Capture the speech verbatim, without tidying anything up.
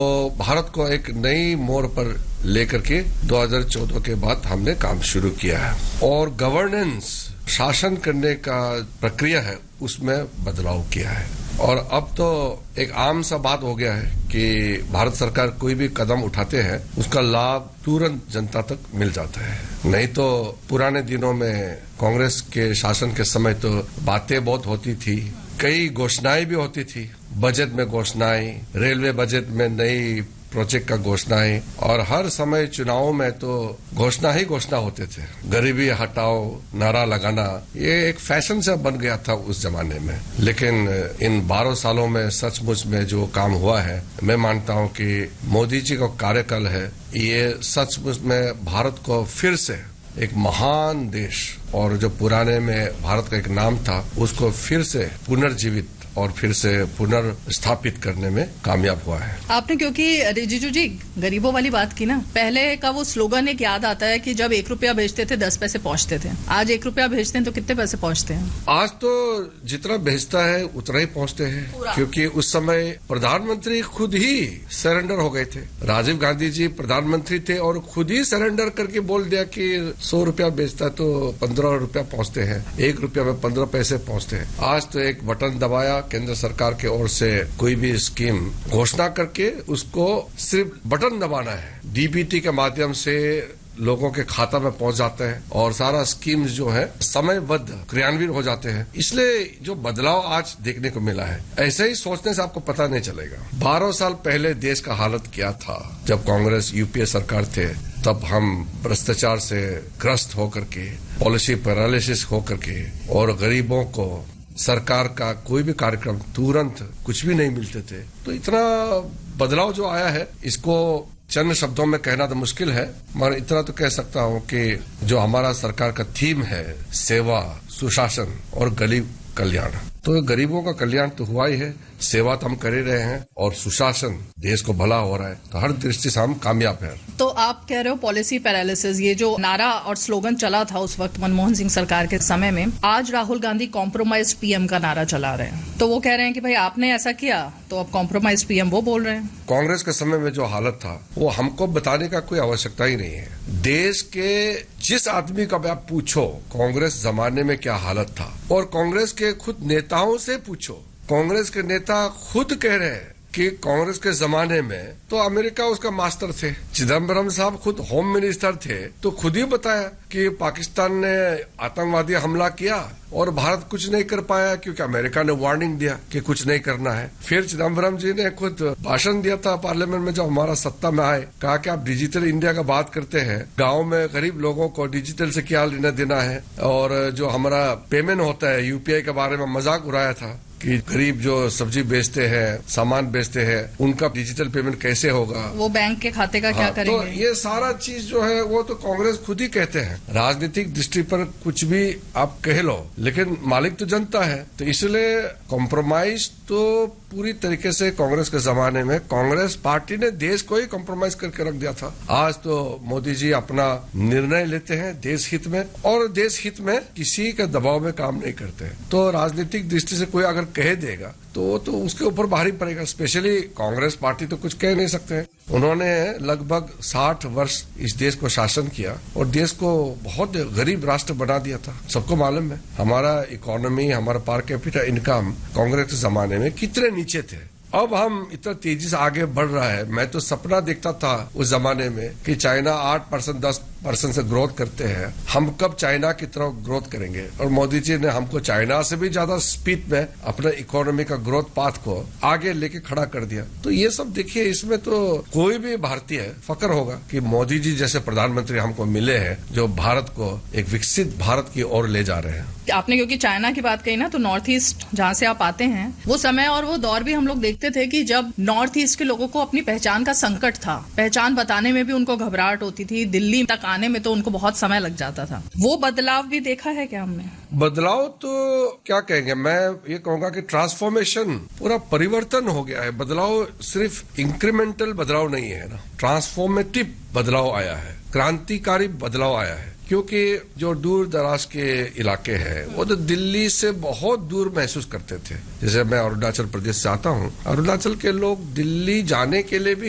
तो भारत को एक नई मोड़ पर लेकर के दो हज़ार चौदह के बाद हमने काम शुरू किया है और गवर्नेंस शासन करने का प्रक्रिया है उसमें बदलाव किया है और अब तो एक आम सा बात हो गया है कि भारत सरकार कोई भी कदम उठाते हैं उसका लाभ तुरंत जनता तक मिल जाता है। नहीं तो पुराने दिनों में कांग्रेस के शासन के समय तो बातें बहुत होती थी, कई घोषणाएं भी होती थी, बजट में घोषणाएं, रेलवे बजट में नई प्रोजेक्ट का घोषणाएं और हर समय चुनाव में तो घोषणा ही घोषणा होते थे। गरीबी हटाओ नारा लगाना ये एक फैशन सा बन गया था उस जमाने में, लेकिन इन बारह सालों में सचमुच में जो काम हुआ है मैं मानता हूं कि मोदी जी का कार्यकाल है ये सचमुच में भारत को फिर से एक महान देश और जो पुराने में भारत का एक नाम था उसको फिर से पुनर्जीवित और फिर से पुनर्स्थापित करने में कामयाब हुआ है। आपने क्योंकि रिजिजू जी गरीबों वाली बात की ना, पहले का वो स्लोगन एक याद आता है कि जब एक रुपया भेजते थे दस पैसे पहुंचते थे, आज एक रुपया भेजते हैं तो कितने पैसे पहुंचते हैं? आज तो जितना भेजता है उतना ही पहुंचते हैं, क्योंकि उस समय प्रधानमंत्री खुद ही सरेंडर हो गए थे। राजीव गांधी जी प्रधानमंत्री थे और खुद ही सरेंडर करके बोल दिया कि सौ रुपया भेजता है तो पंद्रह रुपया पहुंचते हैं, एक रुपया में पंद्रह पैसे पहुंचते हैं। आज तो एक बटन दबाया केंद्र सरकार की ओर से कोई भी स्कीम घोषणा करके उसको सिर्फ बटन दबाना है, डीबीटी के माध्यम से लोगों के खाता में पहुंच जाते हैं और सारा स्कीम्स जो है समयबद्ध क्रियान्वित हो जाते हैं। इसलिए जो बदलाव आज देखने को मिला है ऐसे ही सोचने से आपको पता नहीं चलेगा। बारह साल पहले देश का हालत क्या था जब कांग्रेस यूपीए सरकार थे, तब हम भ्रष्टाचार से ग्रस्त होकर के, पॉलिसी पैरालिसिस होकर के और गरीबों को सरकार का कोई भी कार्यक्रम तुरंत कुछ भी नहीं मिलते थे। तो इतना बदलाव जो आया है इसको चंद शब्दों में कहना तो मुश्किल है, मगर इतना तो कह सकता हूं कि जो हमारा सरकार का थीम है सेवा, सुशासन और गरीब कल्याण, तो गरीबों का कल्याण तो हुआ ही है, सेवा तो हम कर ही रहे हैं और सुशासन देश को भला हो रहा है, तो हर दृष्टि से हम कामयाब हैं। तो आप कह रहे हो पॉलिसी पैरालिसिस, ये जो नारा और स्लोगन चला था उस वक्त मनमोहन सिंह सरकार के समय में, आज राहुल गांधी कॉम्प्रोमाइज्ड पीएम का नारा चला रहे हैं, तो वो कह रहे हैं कि भाई आपने ऐसा किया तो अब कॉम्प्रोमाइज्ड पीएम वो बोल रहे हैं। कांग्रेस के समय में जो हालत था वो हमको बताने का कोई आवश्यकता ही नहीं है। देश के जिस आदमी का आप पूछो कांग्रेस जमाने में क्या हालत था, और कांग्रेस के खुद नेताओं से पूछो, कांग्रेस के नेता खुद कह रहे हैं कि कांग्रेस के जमाने में तो अमेरिका उसका मास्टर थे। चिदम्बरम साहब खुद होम मिनिस्टर थे तो खुद ही बताया कि पाकिस्तान ने आतंकवादी हमला किया और भारत कुछ नहीं कर पाया क्योंकि अमेरिका ने वार्निंग दिया कि कुछ नहीं करना है। फिर चिदम्बरम जी ने खुद भाषण दिया था पार्लियामेंट में जब हमारा सत्ता में आए, कहा कि आप डिजिटल इंडिया का बात करते हैं, गांव में गरीब लोगों को डिजिटल से क्या लेना देना है, और जो हमारा पेमेंट होता है यूपीआई के बारे में मजाक उड़ाया था कि गरीब जो सब्जी बेचते हैं, सामान बेचते हैं, उनका डिजिटल पेमेंट कैसे होगा, वो बैंक के खाते का क्या हाँ, करेंगे। तो ये सारा चीज जो है वो तो कांग्रेस खुद ही कहते हैं। राजनीतिक दृष्टि पर कुछ भी आप कह लो, लेकिन मालिक तो जनता है, तो इसलिए कॉम्प्रोमाइज तो पूरी तरीके से कांग्रेस के जमाने में कांग्रेस पार्टी ने देश को ही कॉम्प्रोमाइज करके रख दिया था। आज तो मोदी जी अपना निर्णय लेते हैं देश हित में, और देश हित में किसी के दबाव में काम नहीं करते। तो राजनीतिक दृष्टि से कोई अगर कह देगा तो तो उसके ऊपर भारी पड़ेगा। स्पेशली कांग्रेस पार्टी तो कुछ कह नहीं सकते। उन्होंने लगभग साठ वर्ष इस देश को शासन किया और देश को बहुत गरीब राष्ट्र बना दिया था। सबको मालूम है हमारा इकोनॉमी, हमारा पर कैपिटा इनकम कांग्रेस के जमाने में कितने नीचे थे। अब हम इतना तेजी से आगे बढ़ रहा है। मैं तो सपना देखता था उस जमाने में कि चाइना आठ परसेंट दस परसेंट से ग्रोथ करते हैं, हम कब चाइना की तरफ ग्रोथ करेंगे, और मोदी जी ने हमको चाइना से भी ज्यादा स्पीड में अपने इकोनॉमी का ग्रोथ पाथ को आगे लेके खड़ा कर दिया। तो ये सब देखिए, इसमें तो कोई भी भारतीय फक्र होगा कि मोदी जी जैसे प्रधानमंत्री हमको मिले हैं जो भारत को एक विकसित भारत की ओर ले जा रहे हैं। आपने क्योंकि चाइना की बात कही ना, तो नॉर्थ ईस्ट जहाँ से आप आते हैं, वो समय और वो दौर भी हम लोग देखते थे कि जब नॉर्थ ईस्ट के लोगों को अपनी पहचान का संकट था, पहचान बताने में भी उनको घबराहट होती थी, दिल्ली तक आने में तो उनको बहुत समय लग जाता था। वो बदलाव भी देखा है क्या हमने? बदलाव तो क्या कहेंगे, मैं ये कहूंगा कि ट्रांसफॉर्मेशन, पूरा परिवर्तन हो गया है। बदलाव सिर्फ इंक्रीमेंटल बदलाव नहीं है ना, ट्रांसफॉर्मेटिव बदलाव आया है, क्रांतिकारी बदलाव आया है। क्योंकि जो दूर दराज के इलाके हैं वो तो दिल्ली से बहुत दूर महसूस करते थे। जैसे मैं अरुणाचल प्रदेश से आता हूँ, अरुणाचल के लोग दिल्ली जाने के लिए भी